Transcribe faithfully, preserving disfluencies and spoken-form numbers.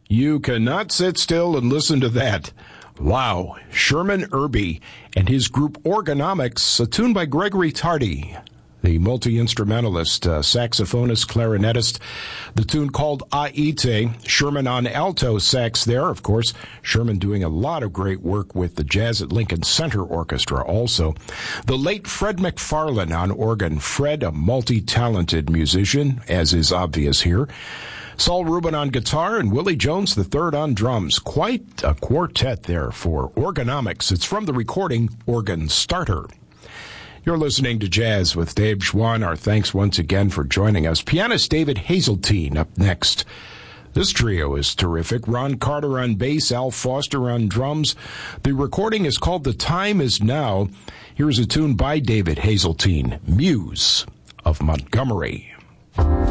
You cannot sit still and listen to that. Wow, Sherman Irby and his group Orgonomics, a tune by Gregory Tardy, the multi-instrumentalist, uh, saxophonist, clarinetist. The tune called Aite, Sherman on alto sax there, of course. Sherman doing a lot of great work with the Jazz at Lincoln Center Orchestra also. The late Fred McFarlane on organ. Fred, a multi-talented musician, as is obvious here. Saul Rubin on guitar and Willie Jones the third on drums. Quite a quartet there for Orgonomics. It's from the recording Organ Starter. You're listening to Jazz with Dave Schwann. Our thanks once again for joining us. Pianist David Hazeltine up next. This trio is terrific. Ron Carter on bass, Al Foster on drums. The recording is called The Time Is Now. Here's a tune by David Hazeltine, Muse of Montgomery.